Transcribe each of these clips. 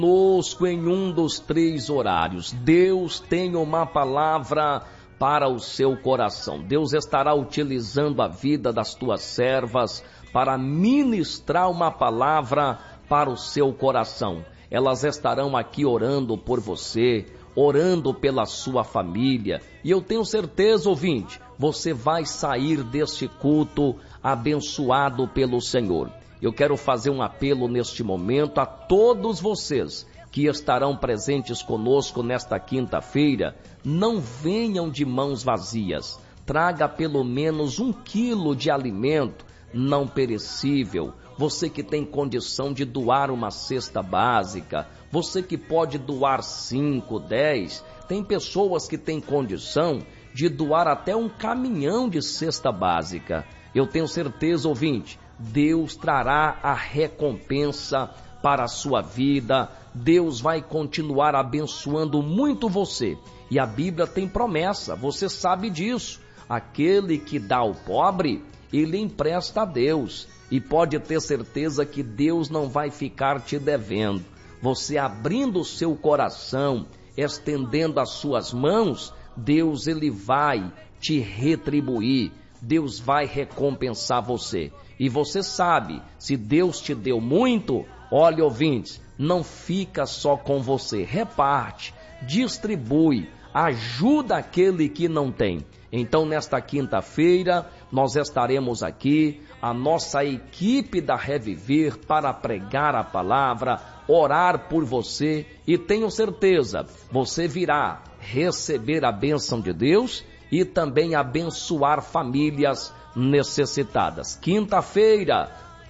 conosco em um dos 3 horários. Deus tem uma palavra para o seu coração. Deus estará utilizando a vida das tuas servas para ministrar uma palavra para o seu coração. Elas estarão aqui orando por você, orando pela sua família. E eu tenho certeza, ouvinte, você vai sair deste culto abençoado pelo Senhor. Eu quero fazer um apelo neste momento a todos vocês que estarão presentes conosco nesta quinta-feira. Não venham de mãos vazias. Traga pelo menos 1 quilo de alimento não perecível. Você que tem condição de doar uma cesta básica, você que pode doar 5, 10, tem pessoas que têm condição de doar até um caminhão de cesta básica. Eu tenho certeza, ouvinte, Deus trará a recompensa para a sua vida. Deus vai continuar abençoando muito você. E a Bíblia tem promessa, você sabe disso. Aquele que dá ao pobre, ele empresta a Deus. E pode ter certeza que Deus não vai ficar te devendo. Você abrindo o seu coração, estendendo as suas mãos, Deus ele vai te retribuir. Deus vai recompensar você. E você sabe, se Deus te deu muito, olha, ouvintes, não fica só com você. Reparte, distribui, ajuda aquele que não tem. Então, nesta quinta-feira, nós estaremos aqui, a nossa equipe da Reviver, para pregar a palavra, orar por você, e tenho certeza, você virá receber a bênção de Deus e também abençoar famílias necessitadas. Quinta-feira,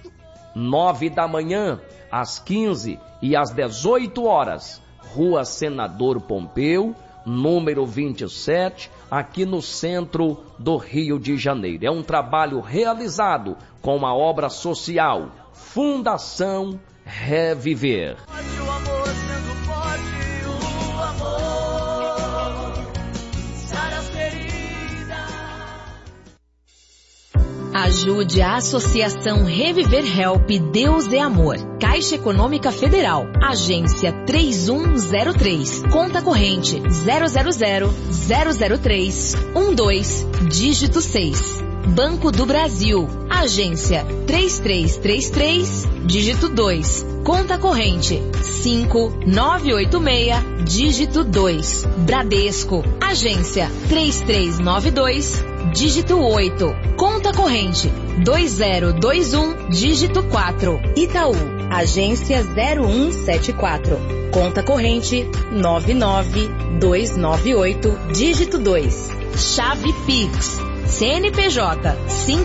9 da manhã, às 15 e às 18 horas, Rua Senador Pompeu, número 27, aqui no centro do Rio de Janeiro. É um trabalho realizado com a obra social Fundação Reviver. Ajude a Associação Reviver Help Deus é Amor. Caixa Econômica Federal. Agência 3103. Conta corrente 000-003-12, dígito 6. Banco do Brasil. Agência 3333, dígito 2. Conta corrente 5986, dígito 2. Bradesco. Agência 3392, dígito 8. Conta corrente 2021, dígito 4. Itaú. Agência 0174. Conta corrente 99298, dígito 2. Chave Pix. CNPJ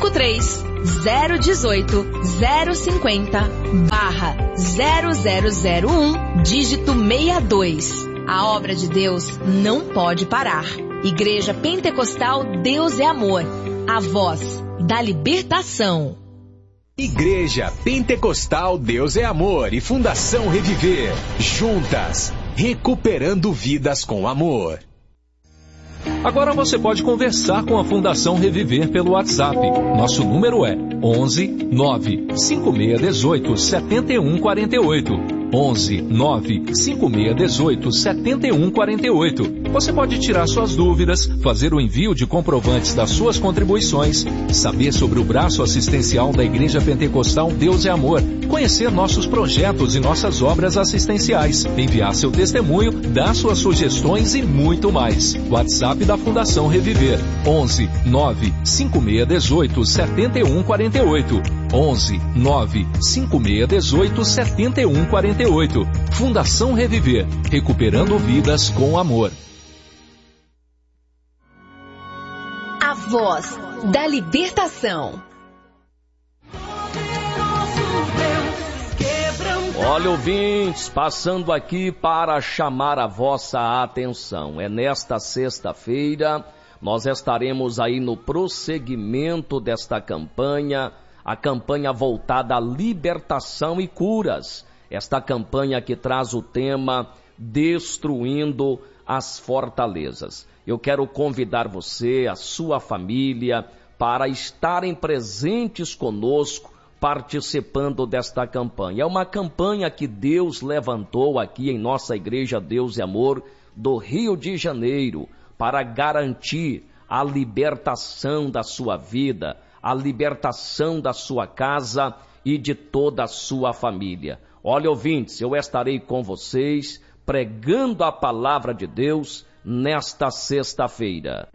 53-018-050-0001, dígito 62. A obra de Deus não pode parar. Igreja Pentecostal Deus é Amor. A voz da libertação. Igreja Pentecostal Deus é Amor e Fundação Reviver. Juntas, recuperando vidas com amor. Agora você pode conversar com a Fundação Reviver pelo WhatsApp. Nosso número é 11 95618 7148. 11 95618 7148. Você pode tirar suas dúvidas, fazer o envio de comprovantes das suas contribuições, saber sobre o braço assistencial da Igreja Pentecostal Deus é Amor, conhecer nossos projetos e nossas obras assistenciais, enviar seu testemunho, dar suas sugestões e muito mais. WhatsApp da Fundação Reviver 11 95618 7148. 11 95618 7148. Fundação Reviver, recuperando vidas com amor. A voz da libertação. Olha, ouvintes, passando aqui para chamar a vossa atenção. É nesta sexta-feira, nós estaremos aí no prosseguimento desta campanha, a campanha voltada à libertação e curas. Esta campanha que traz o tema Destruindo as Fortalezas. Eu quero convidar você, a sua família, para estarem presentes conosco participando desta campanha. É uma campanha que Deus levantou aqui em nossa igreja Deus e Amor do Rio de Janeiro para garantir a libertação da sua vida, a libertação da sua casa e de toda a sua família. Olha, ouvintes, eu estarei com vocês pregando a palavra de Deus nesta sexta-feira.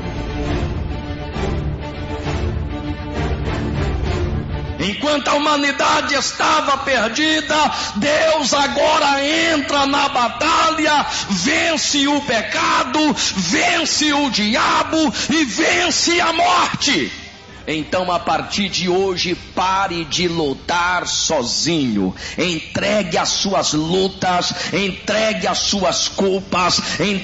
Enquanto a humanidade estava perdida, Deus agora entra na batalha, vence o pecado, vence o diabo e vence a morte. Então, a partir de hoje, pare de lutar sozinho. Entregue as suas lutas, entregue as suas culpas,